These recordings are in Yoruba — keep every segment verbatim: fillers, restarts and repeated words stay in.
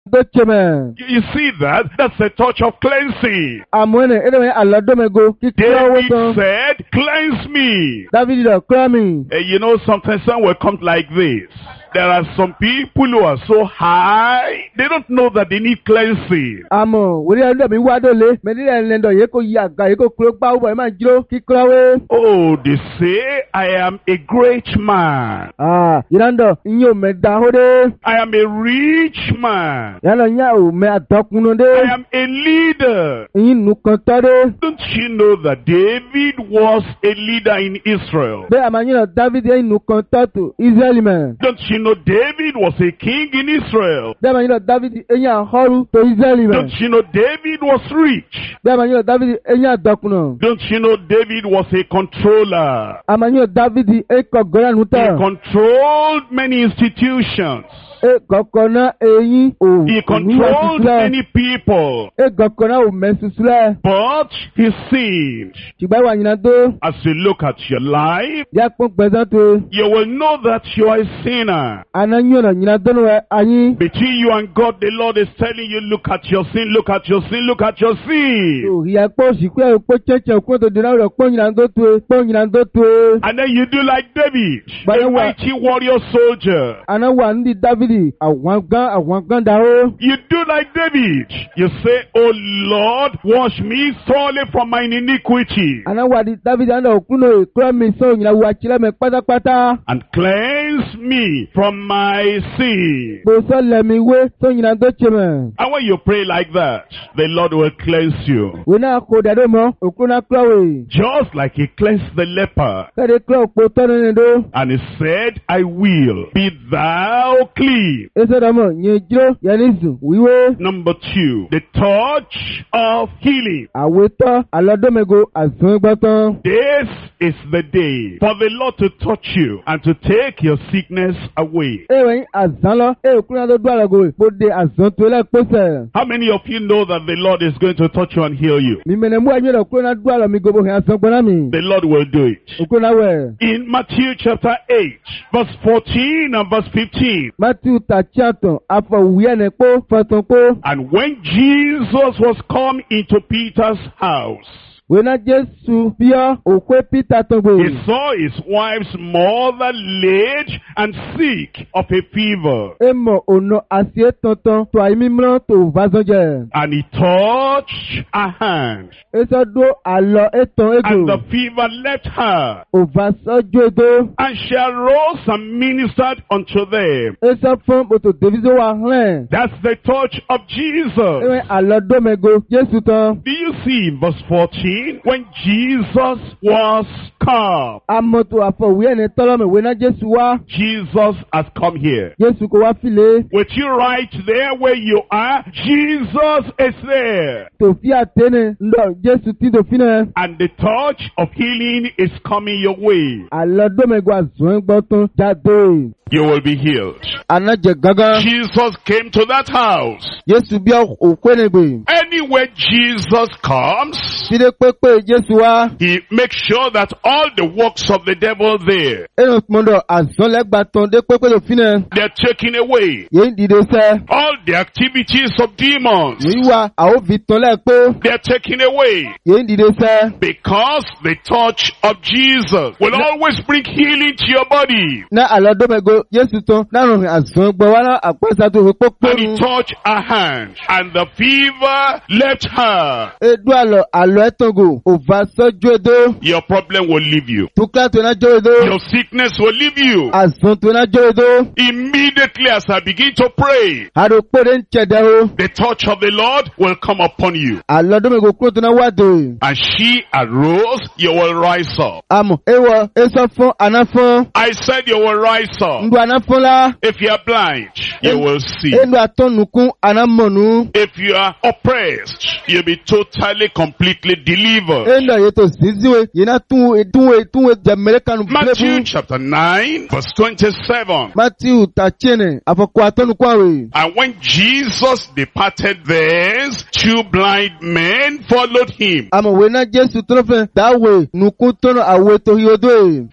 docheme. You you see that? That's a touch of cleansing. Amwene edewe alodomego kikro David woto. said, cleanse me. David do krami. Eh, you know, sometimes some will come like this. There are some people who are so high, they don't know that they need cleansing. Amo, wori ando mi wadole, medile lendo yeko yaga yeko kro pa ubo ma jiro kikrowe. Oh, they say, I am a great man. Ah, yirando inyo me dahode. I am a rich man. Yalo nya o me adokunu I de. am a leader. Yin nukantade. Don't you know that David was a leader in Israel? Be amanyina David yin nukantatu Israeli man. Don't you know David was a king in Israel? Be amanyina David yin horu to Israeli man. Don't you know David was rich? Be amanyina David yin adokunu. Don't you know David was a controller? Amanyina David e kogora He nuta. controlled many institutions. E kokona eyin o. He controlled many people. E kokona o mesusule. But he sinned. Ṣùgbọ́n ìwà yìnyín tó. As you look at your life, Yá pọ́n gbẹ̀sán tó. you will know that you are a sinner. Àná yín ọ̀nà yìnyín tó nù ẹ̀ ayín. Between you and God, the Lord is telling you, look at your sin, look at your sin, look at your sin. Ìyá pọ̀ òsìkú ẹ̀ pọ̀ chẹ́chẹ́ òkú tó dènà rẹ̀ pọ̀ yìnyín tó tó pọ̀ yìnyín tó tó. And then you do like David, But a then what? mighty warrior soldier. Àná wà ní Dávidi àwọn gan àwọn gan dàrú. You do like David. You say, oh Lord, wash me thoroughly from my iniquity Àná wà ní Dávidi àná òkú náà ìkúrọ̀ mi sọ òyìnbó wà kílẹ̀ mi pátápátá. and cleanse me from my sin. Gbèsè lẹ̀mí wé sọ òyìnbó tó ṣe mọ̀. And when you pray like that, the Lord will cleanse you. Wò náà kò dàdó mọ́ òkú náà kúrọ̀ wè. Just like he cleansed the leper. Kẹ́ni kúrọ̀ òpó tọ́nu ní do. And he said, I will be thou clean. Ẹsẹ̀ dàmọ̀ yẹn jíró yẹn ní sùn wíwé. Number two, the touch of healing. Àwòtọ́ àlọ́dọ́mẹ́go àzún gbọ́tán. This is the day for the Lord to touch you and to take your sickness away. Ewe yin azan lọ, ewe kúrò náà tó dúró àlọ́gò ìpòdè azan tó lẹ́kpọ́sẹ̀. How many of you know that the Lord is going to touch you and heal you? Mi mẹ̀nẹ̀ mú ẹ̀yìn lọ kúrò náà dúró àlọ́ mi gbogbo hẹ̀ azan gbọ́ná mi. The Lord will do it. Òkúrò náà wẹ̀. In Matthew chapter eight, verse fourteen and verse fifteen. Matthew tàchí àtàn àfọ̀wúyẹ̀ ní pọ́ fọ̀tàn pọ́. And when Jesus was come into Peter's house, Wena Jésù bíọ́ òkú Peter tó gbé. he saw his wife's mother laid and sick of a fever. E mọ̀ ọ̀nà àṣìẹ́ tọ̀tàn tó àyè mímọ́ tó vazan jẹ. And he touched her hand, Esọ dó àlọ́ ètàn and ego. the fever left her. Òvàsọ́jọ́ èdò. And she arose and ministered unto them. Esọ fún bòtò Davido wa hàn. That's the touch of Jesus. Ewe àlọ́ dọ́mẹ́go Jésù tán. Do you see in verse fourteen? When Jesus was come, Amọ̀tò àfọ̀wúyẹ̀ ní tọ́lọ́mì wena Jésù wá. Jesus has come here. Jésù kò wá fìlè. With you right there where you are, Jesus is there. Tòfí àtẹ́ni ńlọ Jésù tí tòfí náà. And the touch of healing is coming your way. Àlọ́ dọ́mẹ́go àzùn gbọ́tán jáde. You will be healed. Anájẹ gángan. Jesus came to that house. Jésù bí òkú ẹnìgbè. Anywhere Jesus comes, Fide pépé Jésù wá. he makes sure that all the works of the devil there, Ẹnu mọ̀dọ̀ àzùn lẹ́gbàtàn dé pépé tòfí náà. they're taken away. Yéé dìde sẹ́. All the activities of demons, Yéé wá àwọn fi tán lẹ́ẹ̀pẹ́. they're taken away. Yéé dìde sẹ́. Because the touch of Jesus will always bring healing to your body. Ná àlọ́ dọ́mẹ́go Jésù tán. Nárùn àzùn gbọ́ wá náà àpẹ́sà tó fi pópó And he nu. touched her hand, and the fever left her. Edu àlọ́ àlọ́ ẹ̀tọ́gò. Òvàsọ́jọ́ èdò. Your problem will leave you. Tukla tó náà jọ́ èdò. Your sickness will leave you. Àzùn tó náà jọ́ èdò. Immediately as I begin to pray, Àdókòrè ń tẹ̀dẹ̀ o. the touch of the Lord will come upon you. Àlọ́ dọ́mẹ́go kúrò tó náà wá dò. And she arose, you will rise up. Àmọ̀ ewọ esọ fún anáfọ́n. I said you will rise up. Ndu anáfọ́n la. If you are blind, you will see. Enu atọ́nukún anámọ̀nù. If you are oppressed, you'll be totally, completely delivered. Enu àyètò sísíwe yìí náà túnwe túnwe túnwe jẹ̀mẹ́rẹ́ kanu Matthew bílẹ̀bù. chapter nine, verse twenty-seven. Matthew tàchẹ́nẹ̀ àfọ̀kọ́ atọ́nukún àwẹ̀. And when Jesus departed thence, two blind men followed him, Àmọ̀wé náà Jésù tọ́lọ́fẹ́ dáwẹ̀ nukún tọ́nà àwẹ̀ tó yí odò ẹ̀. crying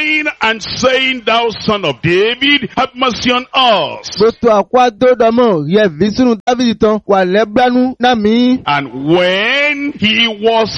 crying and saying, Thou son of David, have mercy on us. Gbogbo àkwádó dọmọ yẹ visunu Dáfídì tán wà lẹ́gbánú náà mí. And when he was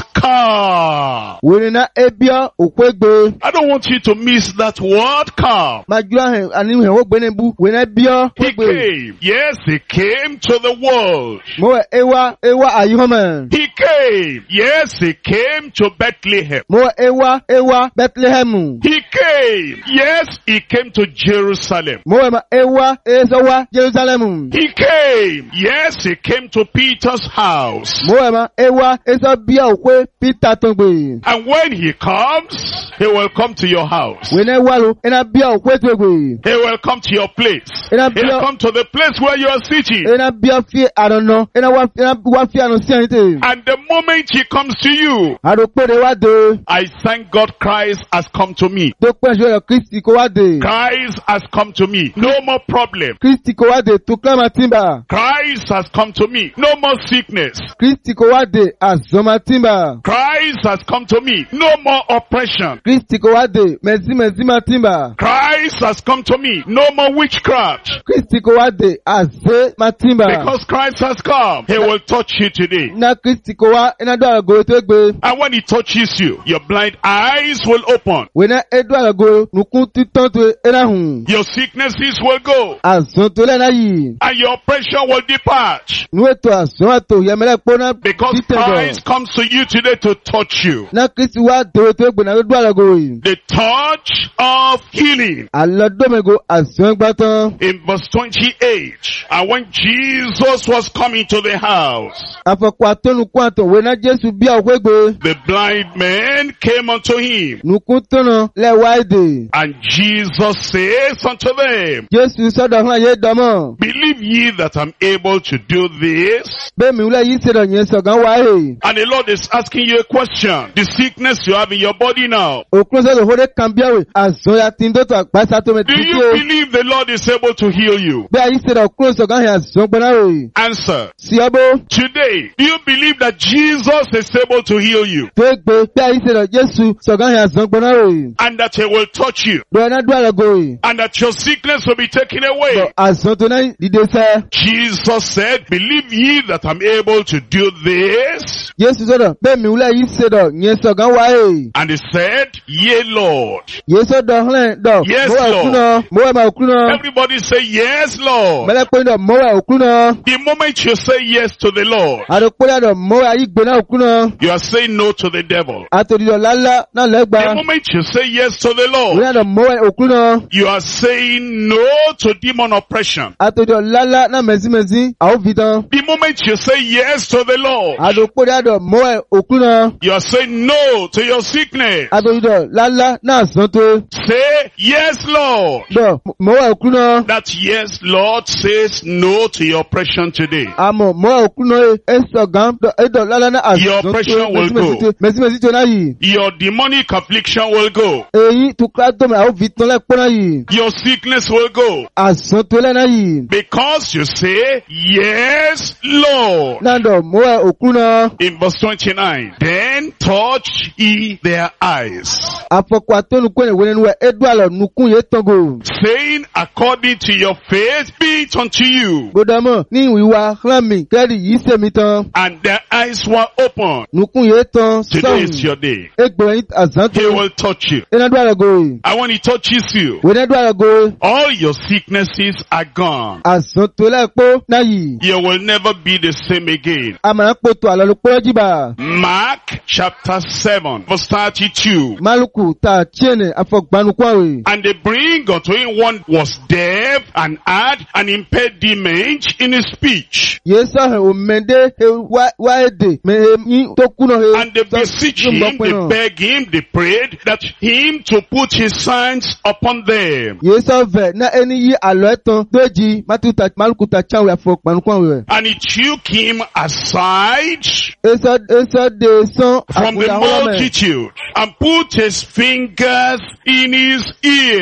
calm. Wèrè náà ebiọ́ òkú egbe. I don't want you to miss that word calm. Màjú àhẹ̀ àníhẹ̀ ó gbé níbu. Wèrè náà ebiọ́ He òkú egbe. came. Yes, he came to the world. Mo wẹ̀ ewa ewa àyíhọ́mẹ̀. He came. Yes, he came to Bethlehem. Mo wẹ̀ ewa ewa Bethlehem. He came. Yes, he came to Jerusalem. Mo wẹ̀ ma ewa ezowa Jerusalem. He came. Yes, he came to Peter's house. Mo wẹ̀ ma ewa ezo bíà òkú Peter tó gbé. And when he comes, he will come to your house. Wèrè náà wà ló ẹ̀nà bíà òkú tó gbé. He will come to your place. Ẹ̀nà He will bíà come to the place where you are sitting. ẹ̀nà bíà fi àrọ̀nà ẹ̀nà wá fi àrùn sí ẹ̀yìn tè. And the moment he comes to you, Àròpẹ̀rẹ̀ wá dé. I thank God Christ has come to me. Tó pẹ́ ṣe ọ̀rọ̀ Kristi kó wá dé. Christ has come to me. No more problem. Kristi kó wá dé tó kílámà tìǹbà. Christ has come to me. No more sickness. Kristi kó wá dé àzọ́mà tìǹbà. Christ has come to me. No more oppression. Kristi kó wá dé mẹ̀símẹ̀símà tìǹbà. Christ has come to me. No more witchcraft. Kristi kó wá dé àzẹ́ mà tìǹbà. Because Christ has come, he will touch you today. Iná Kristi kó wá iná dọ́ àgọ́ tó gbé. And when he touches you, your blind eyes will open. Wẹ́nà ẹ̀dọ́ àgọ́ nùkún títọ́ tó ẹ̀nà hùn. Your sicknesses will go. Àzọ́ tó lẹ́nà yìí. And your oppression will depart. Nú ètò àzọ́ àtò yẹmẹ́lẹ́ pọ́nà Because títẹ̀dọ̀. Christ comes to you today to touch you. Iná Kristi wá dòwò tó gbé náà ẹ̀dọ́ àgọ́ yìí. The touch of healing. Àlọ́dọ́mẹ̀gò àzọ́ gbàtàn. In verse twenty-eight, and when Jesus was coming to the house, Àfọ̀kọ́ àtọ́nukún àtọ̀ wẹ́nà Jésù bí àwọn gbé. the blind men came unto him. Nùkún tọ́nà lẹ́wà èdè. And Jesus says unto them, Jésù sọ́dọ̀ fún àyè dọ́mọ̀. Believe ye that I'm able to do this? Bẹ́ẹ̀mi wúlẹ̀ yìí ṣèdọ̀ yẹn sọ̀gán wáyé. And the Lord is asking you a question. The sickness you have in your body now, Òkúrò sọ́dọ̀ hóde kàmbíàwé. Àzọ́ya tí ń dọ́tọ̀ àgbàsá tó mẹ́ do títí you o. believe the Lord is able to heal you? Bẹ́ẹ̀ yìí ṣèdọ̀ òkúrò sọ̀gán yẹn àzọ́ gbọ́náwé. Answer. Sí ọbọ̀. Today, do you believe that Jesus is able to heal you? Tó gbé bẹ́ẹ̀ yìí ṣèdọ̀ Jésù sọ̀gán yẹn àzọ́ gbọ́náwé. And that he will touch you? Dọ̀ọ̀nà dúró àlọ́gọ́. And that your sickness will be taken away? Àzọ́ tó náà dìde sẹ́. Jesus said, Believe ye that I'm able to do this? Jésù sọ̀dọ̀ bẹ́ẹ̀mi wúlẹ̀ yìí ṣèdọ̀ yẹn sọ̀gán wáyé. And he said, Yea, Lord. Yéé sọ̀dọ̀ hàn dọ̀. Yes, Mọ́wà òkú Lord. náà. Mọ́wà máa òkú náà. Everybody say, Yes, Lord. Mẹ́lẹ́pẹ́ dọ̀ mọ́wà òkú náà. The moment you say yes to the Lord, Àdókòlá dọ̀ mọ́wà yìí gbéná òkú náà. you are saying no to the devil. Àtòdìdọ̀ lálá náà The lẹ́gbàá. moment you say yes to the Lord, Wíwá dọ̀ mọ́wà òkú náà. you are saying no to demon oppression. Àtòdìdọ̀ lálá náà mẹ́símẹ́sí. Àwọn fi tán. The moment you say yes to the Lord, Àdókòlá dọ̀ mọ́wà òkú náà. you are saying no to your sickness. Àtòdìdọ̀ lálá náà sàn tó. Say yes, Lord. Dọ̀ mọ́wà òkú náà. That yes, Lord says no to your oppression today. Àmọ̀ mọ́wà òkú náà ẹ sọ̀gán ẹ̀dọ̀ lálá náà Your àsàn tó. oppression will Mẹ́símẹ́sí go. tó. Mẹ́símẹ́sí tó náà yìí. Your demonic affliction will go. Èyí tukura tó mẹ́ àwọn fi tán lẹ́pọ́ náà yìí. Your sickness will go. Àsàn tó lẹ́nà yìí. Because you say, Yes, Lord. Náà dọ̀ mọ́wà òkú náà. In verse twenty-nine, then touch ye their eyes, Àfọ̀kọ́ àtọ́nukún ìwé nínú ẹ̀ ẹ̀dọ́ àlọ́ nukún yé tọ́gò. saying, According to your faith be it unto you. Gbọdọ̀mọ̀ ní ìwà hàmì kẹ́rì yìí sèmi tán. And their eyes were open. Nukún yé tán Today is sọ̀hún. your day. Egbò ẹ̀yìn àzán tó. He will touch you. Ẹnẹ́dọ́ àlọ́gò. And when he touches you, Wẹ́nẹ́dọ́ àlọ́gò. all your sicknesses are gone. Àzán tó lẹ́pọ̀ náà yìí. You will never be the same again. Àmàrà pòtò àlọ́lùpọ̀ jìbà. Mark chapter seven, verse thirty-two. Málùkù ta tiẹ̀nẹ̀ àfọ̀gbanukú àwẹ̀. And they bring unto him one was deaf and had an impediment in his speech. Yé sọ̀hìn òmìnirè wá èdè mẹ́yìn tó kùnà. And they beseech him, they beg him, they prayed that him to put his hands upon them. Yé sọ̀vẹ̀ náà ẹni yí àlọ́ ẹ̀tàn dójì málùkù ta tiẹ̀wẹ̀ àfọ̀gbanukú àwẹ̀. And he took him aside Esa esa de san from the àkúdà hólàmẹ̀. multitude and put his fingers in his ear.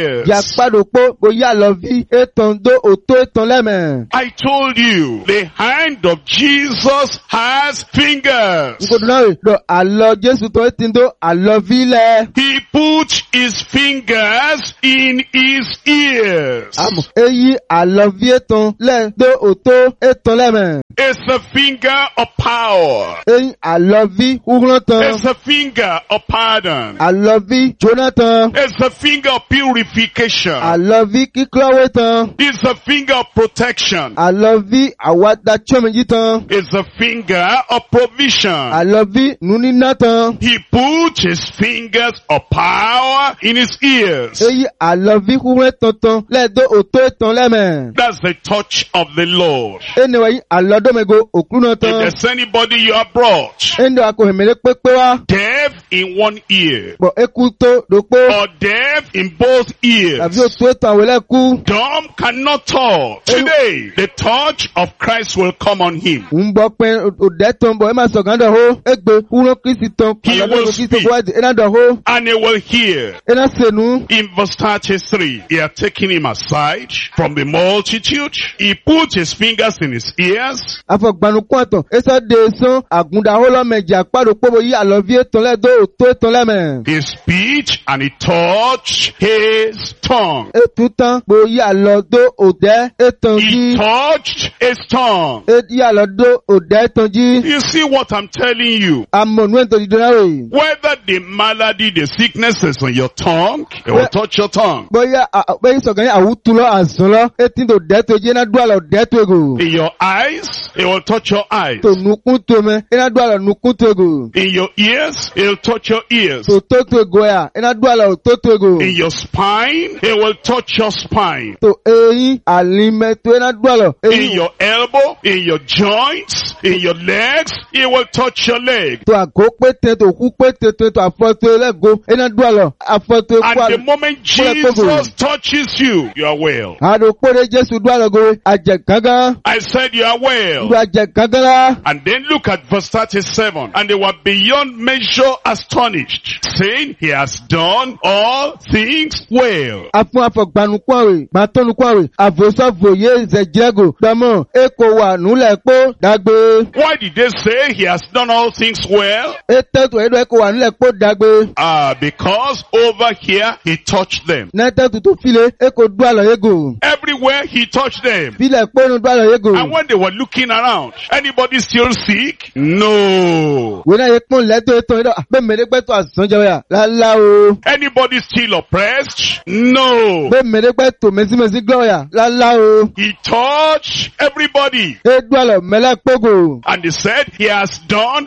ears. Yàpàdòpó bóyá lọ vi ètàn dó òtó ètàn lẹ́mẹ̀. I told you, the hand of Jesus has fingers. Nkòdù náà rè lọ àlọ́ Jésù tó ti ń dó àlọ́ vi lẹ̀. He put his fingers in his ears. Àmọ̀ èyí àlọ́ vi ètàn lẹ̀ dó òtó ètàn lẹ́mẹ̀. It's a finger of power. Èyí àlọ́ vi wúrọ̀ tán. It's a finger of pardon. Àlọ́ vi Jonathan. It's a finger of purification. Àlọ́ vi kíkọ́wé tán. It's a finger of protection. Àlọ́ vi àwàdà tíọ́mẹ̀jì tán. It's a finger of provision. Àlọ́ vi nùníná tán. He put his fingers of power in his ears. Èyí àlọ́ vi wúrọ̀ tán lẹ́ẹ̀dó òtó ètàn lẹ́mẹ̀. That's the touch of the Lord. Ẹni wọ̀nyí àlọ́ dọ́mẹ̀gò òkúrúnà If tán. there's anybody you have brought Ẹni àkó hèmẹ̀lẹ́ pépé wá. deaf in one ear Bọ̀ eku tó dòpó. or deaf in both Tàbí ears, òtó ètàn àwẹ̀lẹ́ kú. dumb cannot talk. Today, the touch of Christ will come on him. Ń bọ̀ pé òdẹ́ tán bọ̀ ẹ máa sọ̀gán dọ̀ hó. Egbe wúrọ̀ Kristi tán. He Àlọ́ will Kristi speak. kó wáyé ẹ̀nà dọ̀ hó. And he will hear. Ẹ̀nà sẹ̀nu. In verse thirty-three, he had taken him aside from the multitude. He put his fingers in his ears. Afọ̀gbanukú àtàn. Ẹsẹ̀ de sán àgùndà hó lọ́mẹ̀jì àpárò pọ̀ bọ̀ yí àlọ́ vi ètàn lẹ́ẹ̀dó òtó ètàn lẹ́mẹ̀. His speech, and he touched his tongue. Ètù tán bọ̀ yí àlọ́ dó òdẹ́ ètàn He jí. touched his tongue. Ètì àlọ́ dó òdẹ́ ètàn jí. You see what I'm telling you? Àmọ̀nù ètò ìdúrà rè. Whether the malady, the sickness is on your tongue, it will Well- touch your tongue. Bóyá bẹ́ẹ̀ sọ̀gán yẹn àwùtú lọ àzán lọ. Ètì tó dẹ́ tó jẹ́ iná dúrà lọ dẹ́ tó ego. In your eyes, it will touch your eyes. Tò nukún tó mẹ́. Iná dúrà lọ nukún tó ego. In your ears, it will touch your ears. Tò tó tó ego yà. Iná dúrà lọ tó tó ego. In your spine, it will touch your spine. Tò eyín àlìmẹ́ tó iná dúrà lọ. In Eyín your elbow, in your joints, in your legs, it will touch your leg. tó àgó pété tó kú pété tó tó àfọ́tò ẹlẹ́gò. Iná dúrà lọ àfọ́tò And kú the àlọ́. moment Jesus touches you, you are well. Àdòpóre Jésù dúrà lọ go. Àjẹ̀ gángan. I said you are well. Ndú àjẹ̀ gángan la. And then look at verse thirty-seven. And they were beyond measure astonished, saying, he has done all things well. Afún afọ̀gbanukú àwẹ̀. Gbàtọ́nukú àwẹ̀. Àfòsọ́fòye ìzẹ̀jẹ́gò. Dọ́mọ̀ èkó wà núlẹ̀ pó dàgbé. Why did they say he has done all things well? Ètẹ́tù ẹ̀dọ̀ èkó wà núlẹ̀ pó dàgbé. Ah, because over here he touched them. Nẹ́tẹ́tù tó file èkó dú àlọ́ yégò. Everywhere he touched them. Filẹ̀ pọ́nù dú àlọ́ yégò. And when they were looking around, anybody still sick? No. Wọ́n náà yẹ pọ́n lẹ́tọ̀ ètò ẹ̀dọ̀ bẹ́ẹ̀ mẹ́rẹ́gbẹ́tọ̀ àsánjọ́ yà lálá o. Anybody still oppressed? No. Bẹ́ẹ̀ mẹ́rẹ́gbẹ́tọ̀ mẹ́símẹ́sí gbọ́ yà lálá o. He touched everybody. Édú àlọ́ mẹ́lá pọ́gò. And he said, he has done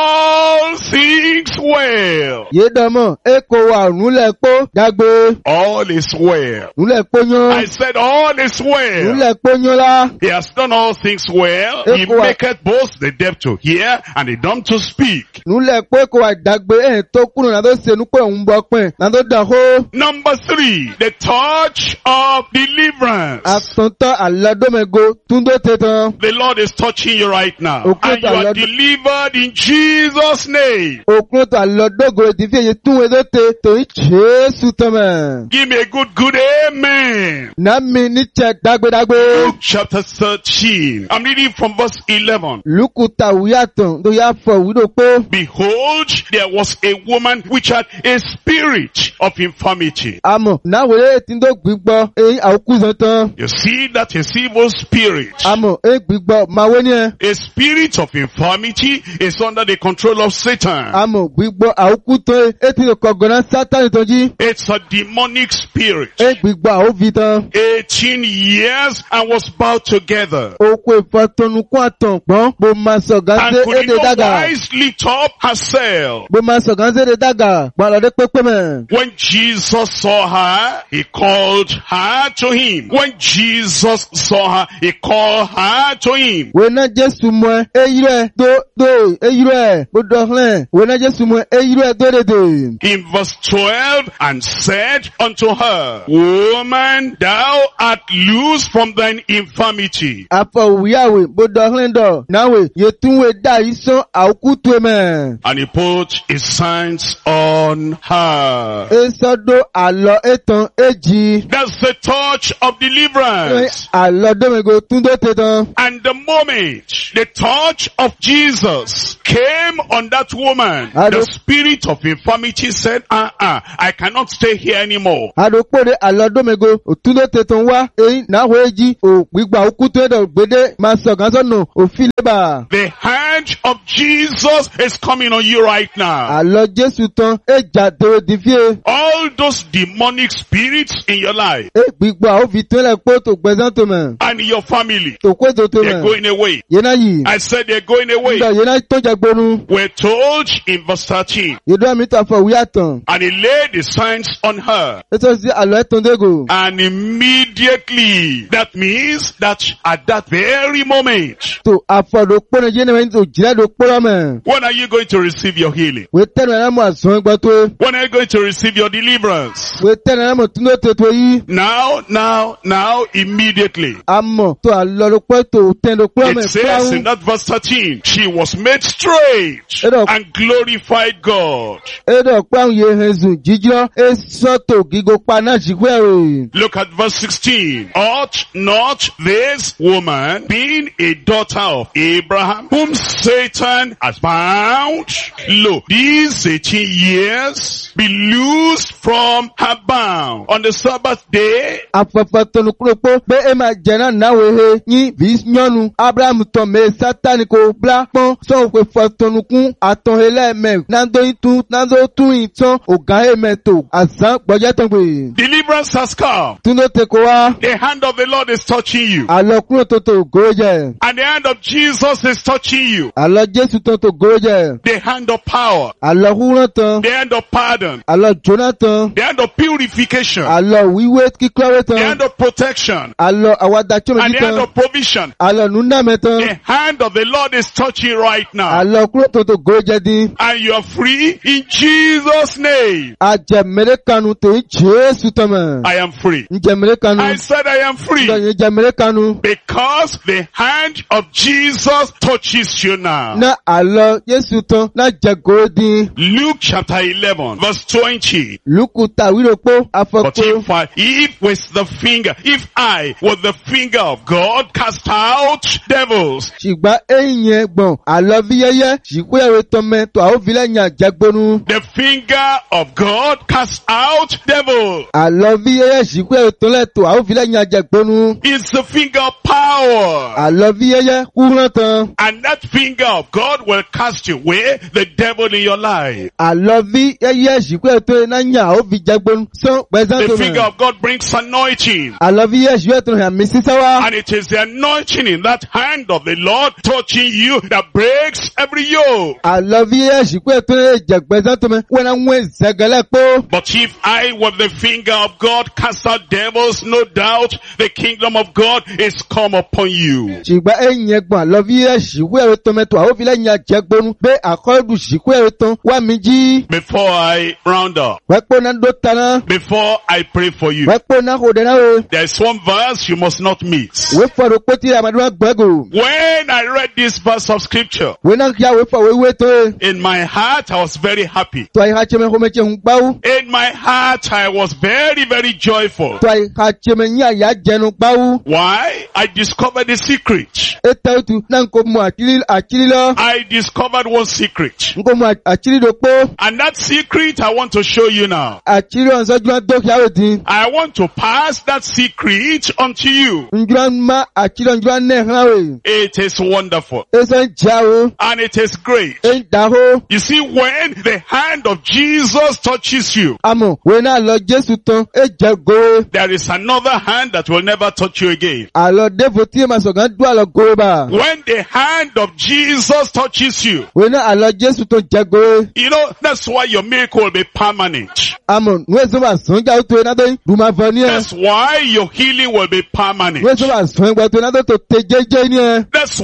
all things well. Yé dọ́mọ̀ èkó wà núlẹ̀ pó dàgbé. All is well. Núlẹ̀ pó yán. I said, all is well. Núlẹ̀ pó yán lá. He has done all things well. He Echo- maketh both the deaf to hear and the dumb to speak. Núlẹ̀ pó èkó wà dàgbé ẹ̀ tó kúrò náà tó sẹ́nu pé òun bọ̀ pẹ̀ náà tó dàn hó. Number three, the touch of deliverance. Àtúntọ́ àlọ́dọ́mẹ́go túndó tẹ̀tàn. The Lord is touching you right now. Okay, And you are Lord. delivered in Jesus' name. Òkun tó àlọ́dọ́gò ètìfí èyí tún wẹ́dọ́ tẹ tòun Jésù tọ́mẹ̀. Give me a good, good amen. Nàmi nítsẹ̀ dágbédágbé. Luke chapter thirteen. I'm reading from verse eleven. Lùkù ta wíyàtọ̀ tó yà fọ̀ wílò pé. Behold, there was a woman which had a spirit of infirmity. Àmọ̀ náà wòlé ètí tó gbígbọ́ èyí àwòkú zan tán. You see that is evil spirit. Àmọ̀ èyí gbígbọ́ máa wé ní ẹ. A spirit of infirmity is under the control of Satan. Àmọ̀ gbígbọ́ àwòkú tán ètí tó kọ̀gọ́nà sátánì tán jí. It's a demonic spirit. Èyí gbígbọ́ àwòfi tán. Eighteen years and was bowed together. Òkú ìfọ̀tọ̀nùkú àtàn gbọ́n bó máa sọ̀gá And sí could in èdè no dàgà. wise lift up herself. Bó máa sọ̀gá sí èdè dàgà. Gbàlọ́dé pépé mẹ́. When Jesus saw her, he called her to him. When Jesus saw her, he called her to him. Wena Jésù mọ̀ ẹ́ èyí rẹ̀ tó tó èyí rẹ̀ bó dọ̀hlẹ̀. Wena Jésù mọ̀ ẹ́ èyí rẹ̀ tó dèdè. In verse twelve, and said unto her, Woman, thou art loosed from thine infirmity. Afọ̀wíyàwó bó dọ̀hlẹ̀ dọ̀ náwó yẹtúnwé dá yìí sán àwòkú tó mẹ́. And he put his hands on her. Esodo alo etan eji. That's the touch of deliverance. Alo domego tundo tetan. And the moment the touch of Jesus came on that woman, the spirit of infirmity said, uh-uh, I cannot stay here anymore. Adopore alo domego tundo tetan wa eyin na ho eji o gbigba okuto edo gbede ma so gan so no o fileba. The hand of Jesus is coming on you right now. Alo Jesu tan eja de divie. All those demonic spirits in your life E gbigba o fi tele po to gbezan to me. and in your family, To kwe to to they're me. going away. Yena yi. I said they're going away. Ndo yena to jagbonu. We're told in verse thirteen, Yedo mi ta fo wi atan. and he laid his hands on her. Eto si alo etan dego. And immediately, that means that at that very moment, To afodo pone jene men to jira do poro me. when are you going to receive your healing? We tenu na mo asan gba to. When are you going to receive your deliverance? We tenu na mo tundo te to yi. Now, now, now, immediately. Amo to alo lo pe to ten do poro me. It says in that verse thirteen, she was made straight Edo. and glorified God. Edo pa ye hezu jijo e soto gigo pa na jigwe o. Look at verse sixteen. Ought not this woman, being a daughter of Abraham, whom Satan has bound, lo, these eighteen years, be loosed from her bound on the Sabbath day? Afefe tonu kuro po be e ma jena na we he yin bi nyonu Abraham to me Satan ko bla pon so we fe tonu kun aton ele me na do itu na do tu itan oga e me to asan gboje ton gbe. Deliverance has come. Tundo te ko wa The hand of the Lord is touching you. alo kuro to to goje. And the hand of Jesus is touching you. Alo Jesu to to goje. The hand of power. Alo huran tan. The hand of pardon. Alo Jonathan. The hand of purification. Alo wiwe kiklore The tan. hand of protection. Alo awada chome And the hand tan. of provision. Alo nunda me tan. The hand of the Lord is touching right now. Alo kuro to to goje din. And you are free in Jesus' name. Ajemere kanu te Jesu tama. I am free. Njemere kanu. I said I am free. Ndo njemere kanu. Because the hand of Jesus touches you now. Na alo Yesu tan na jago din. Luke chapter eleven verse twenty. Luku ta wiro po But afoko. if I, if with the finger, if I with the finger of God cast out devils, Shigba eyin gbon alo biyeye shikwe ewe tome to a o vile nya jagbonu. the finger of God cast out devil Alo biyeye shikwe ewe tole to a o vile nya jagbonu. is the finger of power. Alo biyeye kuran tan. And that finger of God will cast away the devil in your life. Alo biyeye shikwe ewe to na nya o vi jagbonu. So bezan The to finger me. of God brings anointing. Alo biyeye shikwe to na misisawa. And it is the anointing in that hand of the Lord touching you that breaks every yoke. Alo biyeye shikwe to na jagbezan to me. Wena mwe zegele po. But if I with the finger of God cast out devils, no doubt the kingdom of God is come upon you. Shigba eyin gbon alo biyeye shikwe ewe to me to a o vile nya jagbonu. Be akodu shikwe ewe ton wa mi ji. Before I round up, Wepo na do tana. before I pray for you, Wepo na hode na o. there is one verse you must not miss. We fọdọ poti amaduma gbẹgo. When I read this verse of scripture, We na kia we fọ wewe to. in my heart I was very happy. To ayi ha cheme home che hun gbawu. In my heart I was very, very joyful. To ayi ha cheme nya ya jẹnu gbawu. Why? I discovered a secret. E ta otu na nko mu akili akili lọ. I discovered one secret. Nko mu akili do po. And that secret I want to show you now. Akili ọ̀nsọ́ jùlọ tó kia o din. I want to pass that secret unto you. Njùlọ ma akili ọ̀njùlọ nẹ̀ hàn we. It is wonderful. E sọ ń jà o. And it is great. E ń da ho. You see, when the hand of Jesus touches you, Àmọ̀ we na lọ Jésù tán. E jẹ go. there is another hand that will never touch you again. Àlọ́ Défò tí e ma sọ̀gán dún àlọ́ go bá. When the hand of Jesus touches you, We na àlọ́ Jésù tán jẹ go. you know, that's why your miracle will be permanent. Àmọ̀ nwe sọ ma sọ̀n jà o to e na do. Dùmà fọ ni ẹ. That's why your healing will be permanent. Nwe sọ ma sọ̀n gba to e na do to te jẹ́jẹ́ ni ẹ. That's why the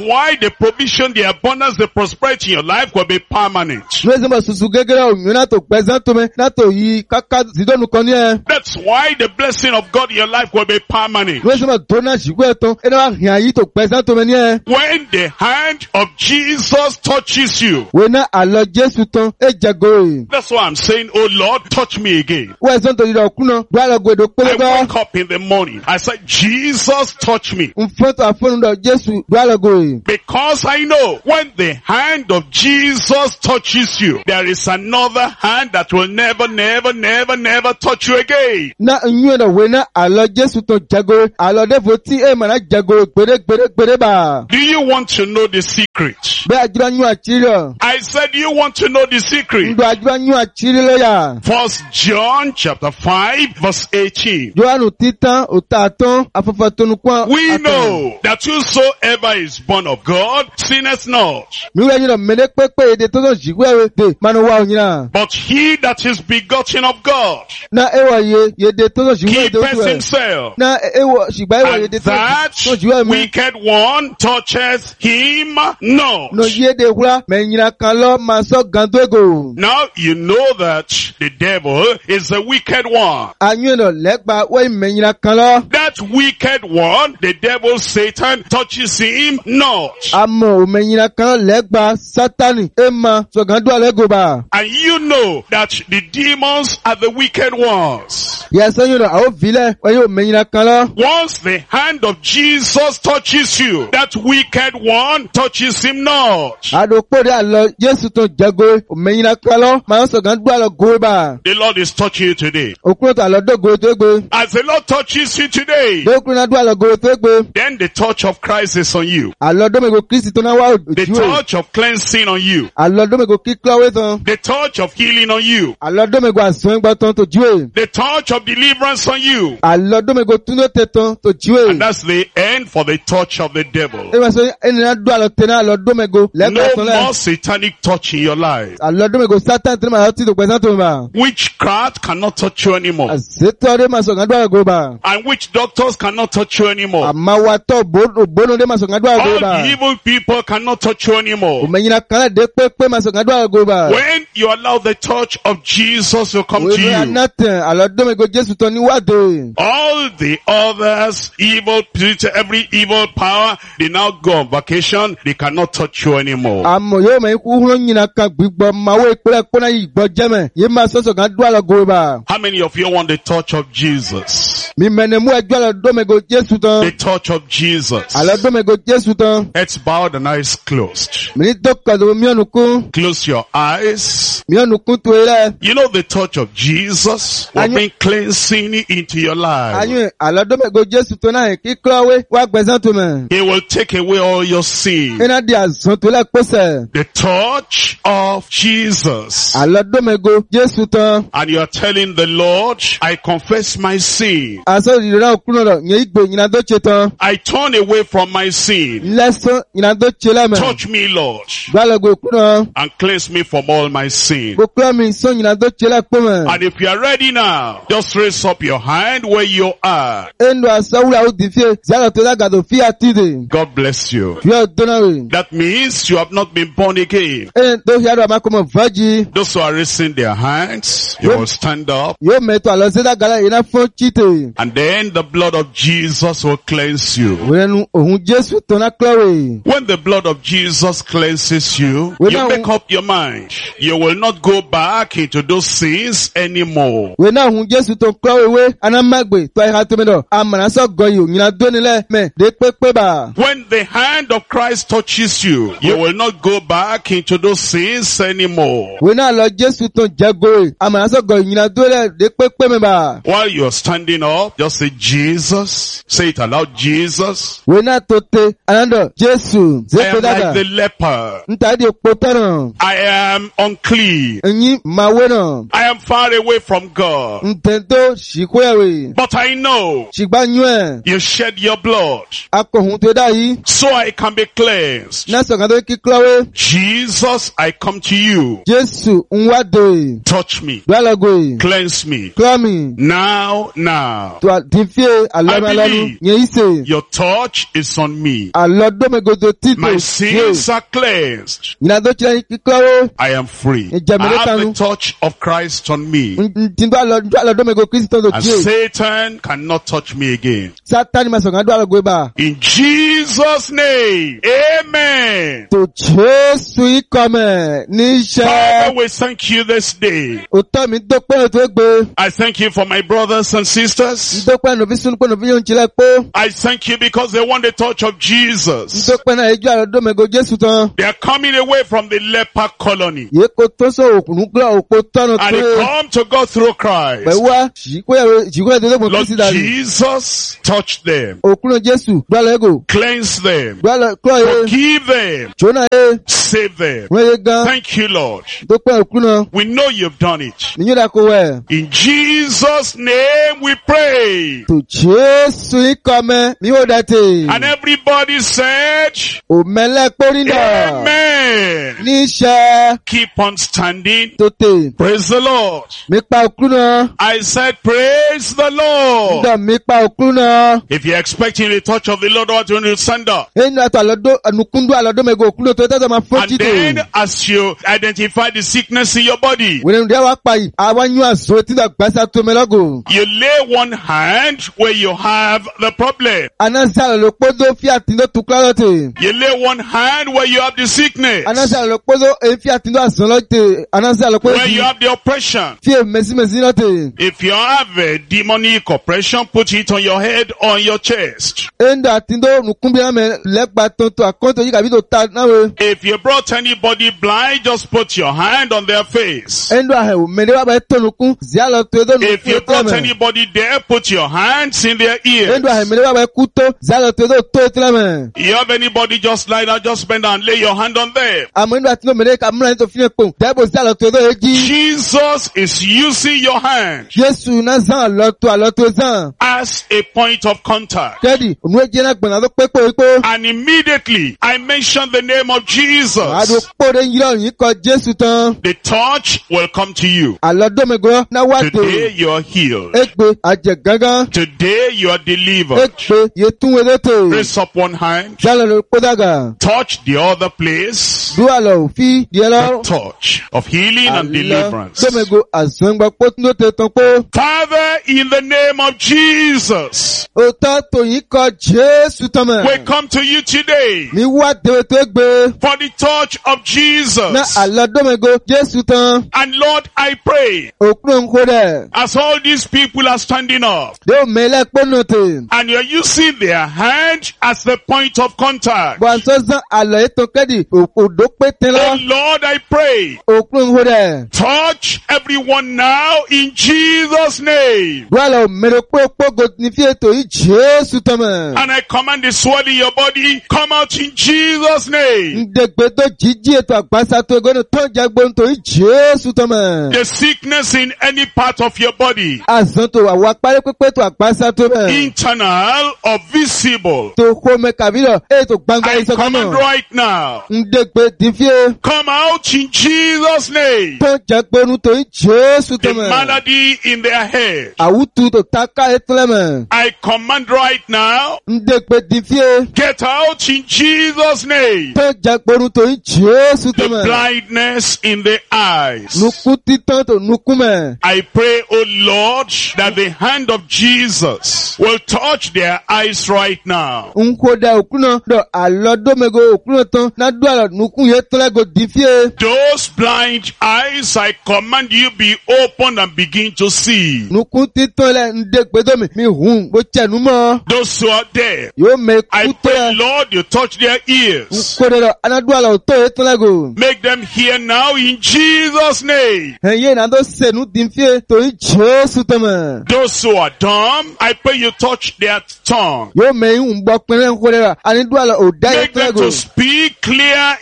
the provision, the abundance, the prosperity in your life will be permanent. Lóṣèlú susu gẹ́gẹ́ òyìn náà tó pẹ̀sán tó mẹ́ náà tó yí káká sídọ́nù kan ní ẹ. That's why the blessing of God in your life will be permanent. Lóṣèlú tó náà ṣìgbọ́ ẹ̀ tán ẹ̀ náà hìn àyí tó pẹ̀sán tó mẹ́ ní ẹ. When the hand of Jesus touches you. Wọ́n náà àlọ́ Jésù tán ẹ̀ jẹ́gọ́. That's why I'm saying, oh Lord, touch me again. Wọ́n ẹ̀sán tó yíra ọkùn náà dúró àlọ́ gbèdó I pélébá. wake up in the morning. I said, Jesus, touch me. Nfọ́tò àfọ́nùdọ̀ Jésù dúró àlọ́ gbèdó. Because I know when the hand of Jesus touches you, there is another hand that will never, never, never, never touch you again. Na nyuo na wena alo Jesu to jago alo devoti e mana jago gbere gbere gbere ba. Do you want to know the secret? Be ajira nyu achiri. I said, you want to know the secret? Ndo ajira nyu achiri lo ya. First John chapter five verse eighteen. Joanu titan otaton afafatonu kwa. We know that whosoever is born of God sinneth not. Mi we nyina mene pepe de to so jigwe de manu wa onyina. But he that is begotten of God Na ewa ye ye de to so jigwe de keepeth to. himself. Na ewa shigba ewa ye And de to that so jigwe mi. wicked one toucheth him not. No ye de hura me nyina kan lo ma so gando ego. Now you know that the devil is a wicked one. Anyu no legba we me nyina kan lo. That wicked one, the devil Satan, touches him not. Amo me nyina kan legba Satani ema so gando alego ba. And you know that the demons are the wicked ones. Yes, you know, I vile when you me nyina kan lo. Once the hand of Jesus touches you, that wicked one touches him not. Adokpo de alo Jesu to jago me nyina kan lo ma so gando alo go ba. The Lord is touching you today. Okuro to alo dogo to gbe. As the Lord touches you today, Dokuro na do alo go to gbe. then the touch of Christ is on you. Alo do me go Kristi to na wa The oju. touch of cleansing on you. Alo do me go kiklo we ton. The touch of healing on you. Alo do me go asun gba ton to juwe. The touch of deliverance on you. Alo do me go tuno te ton to And juwe. that's the end for the touch of the devil. E ma so eni na do alo te na alo do me go No legba ton le. more satanic touch in your life. Alo do me go Satan te ma ti to pesan to ba. Witchcraft cannot touch you anymore. Aseto de ma so gando alo go ba. And witch doctors cannot touch you anymore. Amawa to bono bono de ma so gando alo All go the ba. evil people cannot touch you anymore. O me nyina kan de pepe ma so gando alo go ba. When you allow the touch of Jesus to come We to are you, nothing. Alo do me go Jesu to ni wa de. all the others, evil, every evil power, they now go on vacation. They cannot touch you anymore. Amo yo me ku huro nyina kan gbigbo ma we pere pona yi gbo jeme. Ye ma so so gando alo go ba. How many of you want the touch of Jesus? Mi menemu ejo alo do me go Jesu The ton. touch of Jesus. Alo do me go Jesu ton. Heads bowed and eyes closed. Mi to ka do mi onukun. Close your eyes. Mi onukun to ele. You know the touch of Jesus will Anyu- bring cleansing into your life. Anyu alo do me go Jesu ton na ki klowe wa gbesan to me. He will take away all your sin. Ena di azon to le pose. The touch of Jesus. Alo do me go Jesu ton. And you are telling the Lord, I confess my sin. Aso di ra okuno do nye igbo nyina do che ton. I turn away from my sin. Leso nyina do che la me. Touch me, Lord, Gba lo go okuno. and cleanse me from all my sin. Go klo mi so nyina do che la pe me. And if you are ready now, just raise up your hand where you are. Endo asawula o di fie. Zalo to la gado fi atide. God bless you. Fi o donawe. That means you have not been born again. En to hiado amakomo vaji. Those who are raising their hands, you will stand up, Yo meto alo seda gala ina fon chite. and then the blood of Jesus will cleanse you. Wenu ohun Jesu to na klowe. When the blood of Jesus cleanses you, When you I- make up your mind. You will not go back into those sins anymore. Wena ohun Jesu to klowe we anamagbe to iha to me do. Amana so goyo nyina do ni le me de pepe ba. When the hand of Christ touches you, you will not go back into those sins anymore. Wena lo Jesu to jago. Amana so goyo nyina do le de pepe me ba. While you are standing up, just say Jesus. Say it aloud, Jesus. Wena to te anando Jesu. I Ze am to like daga. the leper. Nta di opotano. I am unclean. Enyi ma weno. I am far away from God. Ntento shikwewe. But I know Shigba nyue. you shed your blood Akohun to da yi. so I can be cleansed. Na so gado ki klowe. Jesus, I come to you. Jesu nwa de. Touch me. Dwalago. Cleanse me. Klami. Now, now. now. To dimfie alamalanu. Nye ise. Your touch is on me. Alodomego do tito. My sins are cleansed. Ina do chira kikoro. I am free. Ejamele I have the tanu. touch of Christ on me. Ntindo alodomego Kristo do And je. Satan cannot touch me again. Satani masonga do alogweba. In Jesus' name, amen. To Jesu ikome ni se. Father, we thank you this day. Oto mi dope to egbe. I thank you for my brothers and sisters. Dope no visun ko no viyon chile po. I thank you because they want the touch of Jesus. Dope na eju alodomego Jesu tan. They are coming away from the leper colony. Ye ko to so okunu gla opo tono And they to. come to God through Christ. Be wa jiko jiko de mo Lord Kristo dali. Jesus, touch them. Okunu Jesu do alego. Cleanse them. Do ale klo ye. Forgive them. Jona e. Save them. Re gan. Thank you, Lord. Dope okunu. We know you've done it. Ni da ko we. In Jesus' name we pray. To Jesu ikome mi o date. And everybody said, O mele porinda. amen. Ni se Keep on standing. to te. Praise the Lord. Mi pa okunu. I said, praise the Lord. Ndo mi pa okunu. If you're expecting the touch of the Lord, what you need to stand up. Enu ato alodo anukundu alodomego okunu to te ma And fojito. then as you identify the sickness in your body, Wele ndia wa pa yi. Awanyu azo ti da gbasa to melogo. you lay one hand where you have the problem. Anasa lo podo fi atindo tu klarote. You lay one hand where you have the sickness, Anasa lo podo e fi atindo azolote. Anasa lo podo where you have the oppression. fi e mesi mesi lote. If you have a demonic oppression, put it on your head or on your chest. Endo atindo nukumbi na me legba tonto akonto yi kabi to ta nawe. If you brought anybody blind, just put your hand on their face. Endo ahe o mede wa ba to nukun. Zia lo to edo If you nukun brought etleme. anybody there, put your hands in their ears. Endo ahe mede wa ba kuto. Zia lo to edo to etleme. You have anybody just like that, just bend down and lay your hand on them. Amo endo atindo mede ka mura nito fi ekpo. Debo zia lo to edo eji. Jesus is using your hand Jesu na zan lo to alo to zan. as a point of contact. Kedi, onu eje na gbona lo pepo epo. And immediately I mentioned the name of Ado Jesus. pore yiro yin ko Jesu tan. The touch will come to you. Alodomego na wa to. Today you are healed. Egbe aje gangan. Today you are delivered. Egbe ye tun welete. Raise up one hand. Jalo lo podaga. Touch the other place. Dua lo fi die The lo. touch of healing and deliverance. Domego azongba potno te ton po. Father, in the name of Jesus, O ta to yin ko Jesu tan me. we come to you today Mi wa de to egbe. for the touch of Na Jesus. alodomego Jesu tan. And Lord, I pray, Okun nko de. as all these people are standing up, De o mele pono te. and you're using their hand as the point of contact. Bo so zan alo eto kedi. Odo pe ten Oh lo. Lord, I pray, Okun nko de. touch everyone now in Jesus' name. Dua lo mele po po go ni fi eto yi Jesu tan me. And I command the sword in your body, come out in Jesus' name. Ndegbe to jiji eto agbasa to egono to jagbo nto yi Jesu tan me. The sickness in any part of your body, Azan to awa pare pepe to agbasa to me. internal or visible, To ko me kabilo eto gbangba I iso command kamo. right now, Ndegbe difie come out in Jesus' name. to jagbo nu to yi Jesu The tan me. malady in their head, Awutu to taka etleme. I command right now, Ndegbe difie get out in Jesus' name. to jagbo nu to yi Jesu The tan me. blindness in the eyes, Nuku titan to nukume. I pray, oh Lord, that the hand of Jesus will touch their eyes right now. Nko da okuno do alodomego okuno tan na do alo nukun ye tlego difie. Those blind eyes, I command you be open and begin to see. Nukun titan le ndegbe do mi mi hun bo chenu mo. Those who are deaf, Yo me I pray, kute. Lord, you touch their ears. Nko de do anadu alo to ye tlego. Make them hear now in Jesus' name. Eye na do senu difie to yi Jesu tan me. Those who are dumb, I pray you touch their tongue. Yo me un bo pinle nko de do anadu alo o da ye Make them tlego. to speak clear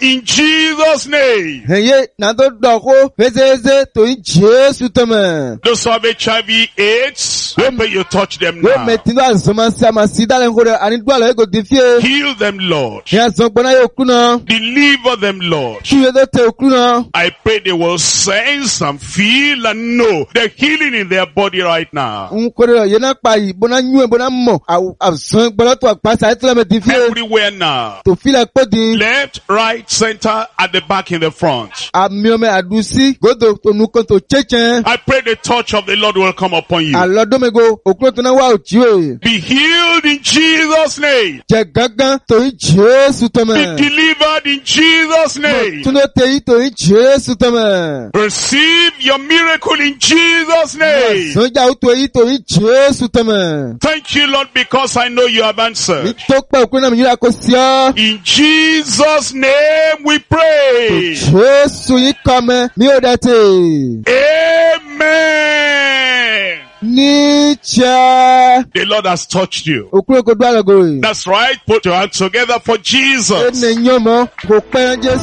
in Jesus' name. Heye na do doko hezeze to in Jesu teme. Those who have H I V AIDS, I pray you touch them We now. metindo azoma sama sida le ngore ani dwala ego difie. Heal them, Lord. Ya zogbona yo kuna. Deliver them, Lord. Tuye do te kuna. I pray they will sense and feel and know the healing in their body right now. Unkore yena pa yi bona nyu bona mo. Au azon gbona to apasa etla me difie. Everywhere now. To feel like podi. Left, right, center, at the back, in the front. Amiome adusi godo to nuko to chechen. I pray the touch of the Lord will come upon you. Alodomego okuro to na wa ojiwe. Be healed in Jesus' name. Je gangan to in Jesu Be teme. delivered in Jesus' name. Tuno te yi to in Jesu teme. Receive your miracle in Jesus' name. Soja uto yi to in Jesu teme. Thank you, Lord, because I know you have answered. Mitokpa okuro na mi yira ko sia. In Jesus' name we pray. Jesu yi kame mi o dete. Amen. Nietzsche. The Lord has touched you. Okuro ko dwala go. That's right. Put your hands together for Jesus. Ene nyomo ko pe Jesu.